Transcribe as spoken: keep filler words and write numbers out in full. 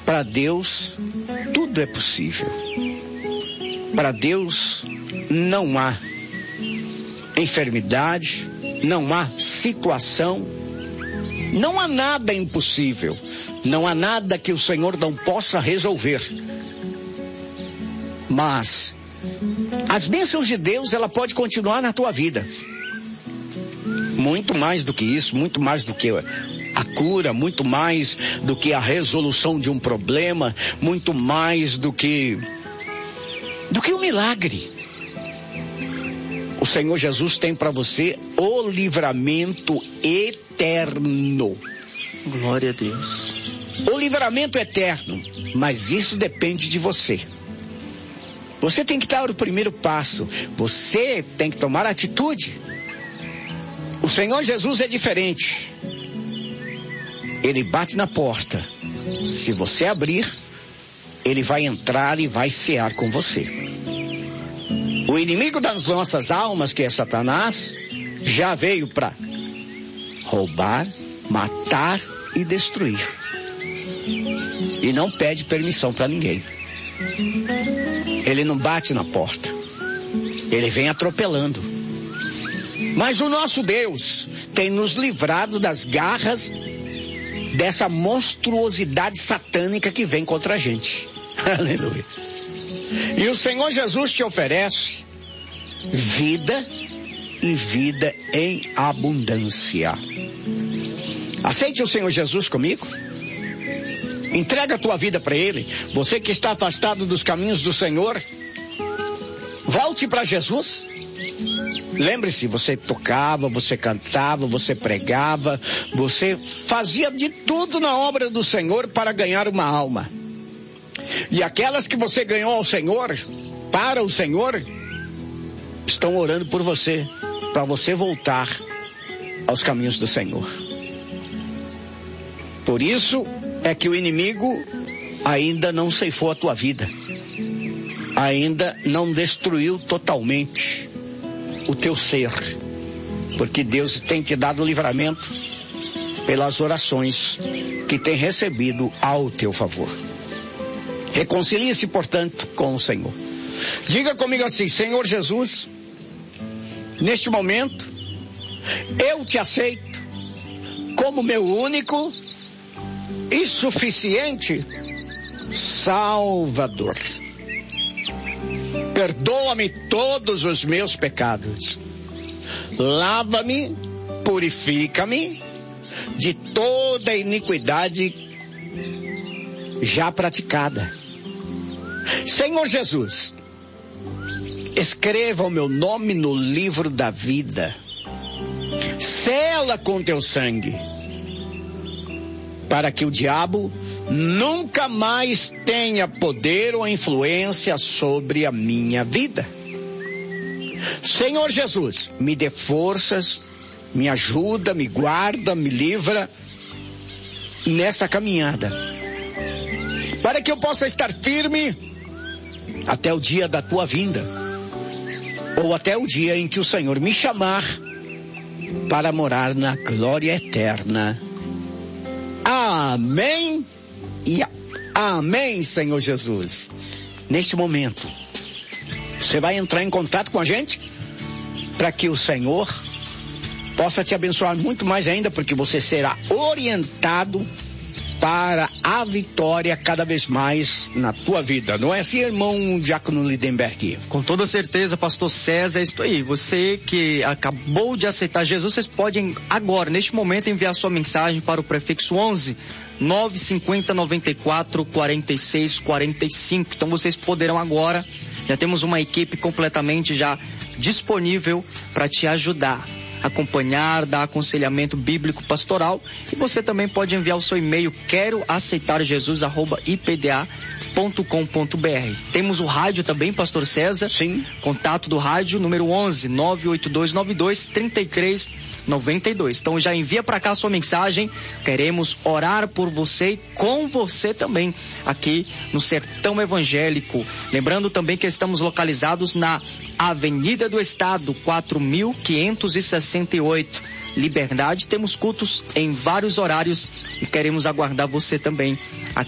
Para Deus, tudo é possível. Para Deus, não há enfermidade, não há situação, não há nada impossível. Não há nada que o Senhor não possa resolver. Mas as bênçãos de Deus, ela pode continuar na tua vida. Muito mais do que isso, muito mais do que a cura, muito mais do que a resolução de um problema, muito mais do que do que o milagre. O Senhor Jesus tem para você o livramento eterno. Glória a Deus. O livramento eterno, mas isso depende de você. Você tem que dar o primeiro passo. Você tem que tomar atitude. O Senhor Jesus é diferente. Ele bate na porta. Se você abrir, Ele vai entrar e vai cear com você. O inimigo das nossas almas, que é Satanás, já veio para roubar, matar e destruir. E não pede permissão para ninguém. Ele não bate na porta. Ele vem atropelando. Mas o nosso Deus tem nos livrado das garras dessa monstruosidade satânica que vem contra a gente. Aleluia. E o Senhor Jesus te oferece vida e vida em abundância. Aceite o Senhor Jesus comigo. Entrega a tua vida para Ele. Você que está afastado dos caminhos do Senhor, volte para Jesus. Lembre-se, você tocava, você cantava, você pregava, você fazia de tudo na obra do Senhor para ganhar uma alma. E aquelas que você ganhou ao Senhor, para o Senhor, estão orando por você, para você voltar aos caminhos do Senhor. Por isso é que o inimigo ainda não ceifou a tua vida, ainda não destruiu totalmente o teu ser, porque Deus tem te dado livramento pelas orações que tem recebido ao teu favor. Reconcilie-se, portanto, com o Senhor. Diga comigo assim: Senhor Jesus, neste momento, eu te aceito como meu único e suficiente Salvador. Perdoa-me todos os meus pecados. Lava-me, purifica-me de toda iniquidade já praticada. Senhor Jesus, escreva o meu nome no livro da vida. Sela com teu sangue, para que o diabo nunca mais tenha poder ou influência sobre a minha vida. Senhor Jesus, me dê forças, me ajuda, me guarda, me livra nessa caminhada, para que eu possa estar firme até o dia da tua vinda, ou até o dia em que o Senhor me chamar para morar na glória eterna. Amém e amém, Senhor Jesus. Neste momento, você vai entrar em contato com a gente para que o Senhor possa te abençoar muito mais ainda, porque você será orientado para a vitória cada vez mais na tua vida. Não é assim, irmão Diácono Lindenberg? Com toda certeza, pastor César, é isso aí. Você que acabou de aceitar Jesus, vocês podem agora, neste momento, enviar sua mensagem para o prefixo onze, nove cinco zero, nove quatro, quatro seis, quatro cinco. Então vocês poderão agora, já temos uma equipe completamente já disponível para te ajudar, acompanhar, dar aconselhamento bíblico pastoral. E você também pode enviar o seu e-mail quero aceitar jesus arroba i p d a ponto com ponto b r. Temos o rádio também, pastor César. Sim. Contato do rádio, número onze, nove oito dois nove dois, três três nove dois. Então já envia para cá a sua mensagem. Queremos orar por você e com você também aqui no Sertão Evangélico. Lembrando também que estamos localizados na Avenida do Estado, quatro mil quinhentos e sessenta e oito, Liberdade. Temos cultos em vários horários e queremos aguardar você também aqui